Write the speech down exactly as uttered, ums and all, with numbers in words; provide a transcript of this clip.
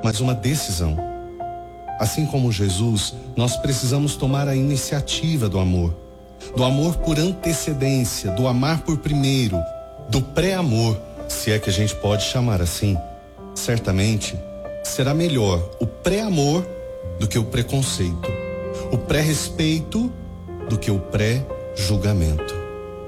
mas uma decisão. Assim como Jesus, nós precisamos tomar a iniciativa do amor. Do amor por antecedência, do amar por primeiro, do pré-amor, se é que a gente pode chamar assim. Certamente, será melhor o pré-amor do que o preconceito, o pré-respeito do que o pré-julgamento.